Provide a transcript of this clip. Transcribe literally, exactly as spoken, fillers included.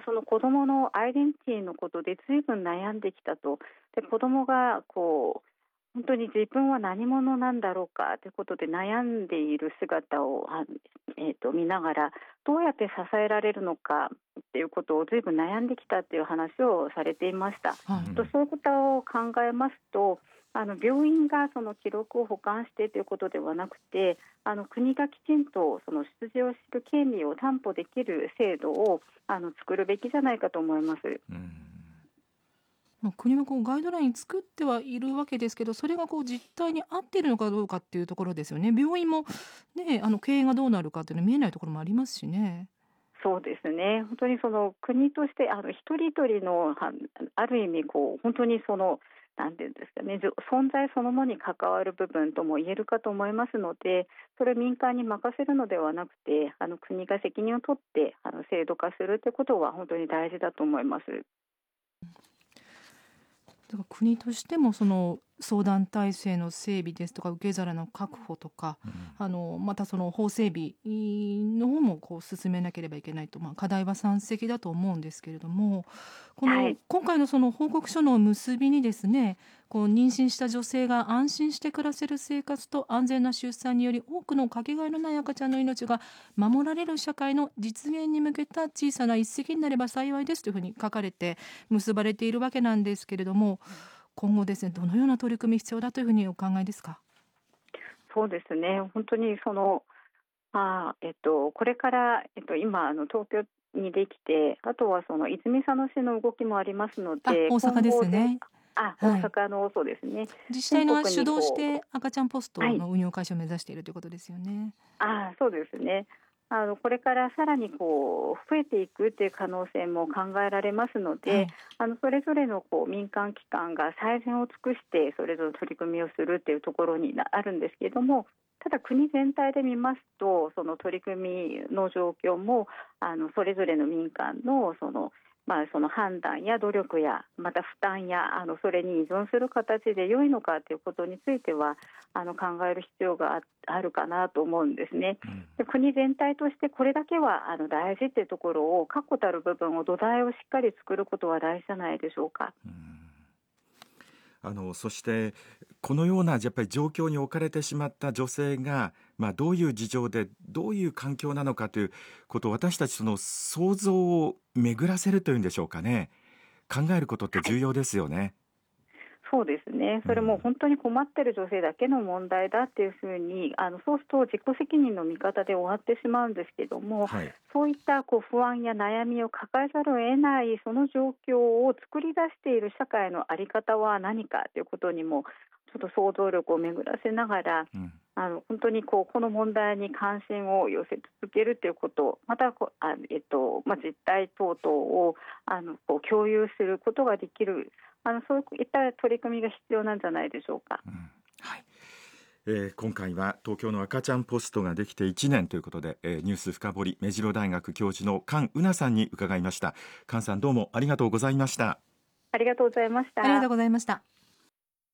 その子どものアイデンティティのことで随分悩んできたと。で子どもがこう本当に自分は何者なんだろうかということで悩んでいる姿をあ、えー、と見ながら、どうやって支えられるのかっていうことを随分悩んできたっていう話をされていました。 はい。 とそういうことを考えますと、あの病院がその記録を保管してということではなくて、あの国がきちんとその出自を知る権利を担保できる制度をあの作るべきじゃないかと思います。 うん。まあ、国はこうガイドライン作ってはいるわけですけど、それがこう実態に合っているのかどうかっていうところですよね。病院もね、あの経営がどうなるかっていうのは見えないところもありますしね。 そうですね。本当にその国としてあの一人一人のはある意味こう本当にそのなんていうんですかね、じょ存在そのものに関わる部分とも言えるかと思いますので、それを民間に任せるのではなくて、あの国が責任を取ってあの制度化するということは本当に大事だと思います。 だから国としてもその相談体制の整備ですとか受け皿の確保とか、 うんあのまたその法整備の方もこう進めなければいけないと、まあ、課題は山積だと思うんですけれども、このはい。 今回のその報告書の結びにですね、こう妊娠した女性が安心して暮らせる生活と安全な出産により多くのかけがえのない赤ちゃんの命が守られる社会の実現に向けた小さな一石になれば幸いですというふうに書かれて結ばれているわけなんですけれども、今後ですね、どのような取り組み必要だというふうにお考えですか？ そうですね。本当にそのあー、えっと、これから、えっと、今あの東京にできて、あとはその泉佐野市の動きもありますのあ、 で、 大阪で今後全すね。 あ大はい。 阪のそうですね、 自治体全国が主導しにこうて赤ちゃんポスはい、 トの運用開始を目指しているということですよね。 あそうですね。あのこれからさらにこう増えていくという可能性も考えられますので、 はい。 あのそれぞれのこう民間機関が最善を尽くしてそれぞれ取り組みをするというところになあるんですけれども、ただ国全体で見ますと、その取り組みの状況もあのそれぞれの民間のそのまあ、その判断や努力やまた負担やあのそれに依存する形で良いのかということについてはあの考える必要がああるかなと思うんですね。 うんで国全体としてこれだけはあの大事というところを確固たる部分を土台をしっかり作ることは大事じゃないでしょうか。 うんあのそしてこのようなやっぱり状況に置かれてしまった女性が、まあ、どういう事情でどういう環境なのかということを私たちその想像を巡らせるというんでしょうかね、考えることって重要ですよね。 そうですね。それもうん本当に困っている女性だけの問題だっていうふうにあのそうすると自己責任の見方で終わってしまうんですけども、 はい。 そういったこう不安や悩みを抱えざるを得ないその状況を作り出している社会の在り方は何かということにもちょっと想像力を巡らせながら、 うんあの本当にこうこの問題に関心を寄せ続けるということ、またこうあ、えっとまあ、実態等々をあのこう共有することができる、あのそういった取り組みが必要なんじゃないでしょうか。 うんはいえー今回は東京の赤ちゃんポストができていちねんということで、えーニュース深掘り目白大学教授の菅宇奈さんに伺いました。菅さん、どうもありがとうございました。 ありがとうございました。 ありがとうございました。